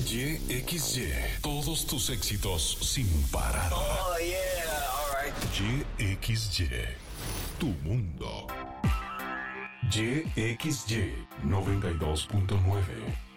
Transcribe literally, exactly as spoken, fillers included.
Y X Y. Todos tus éxitos sin parar. Oh, yeah. All right. Y X Y. Tu mundo. Y X Y noventa y dos punto nueve.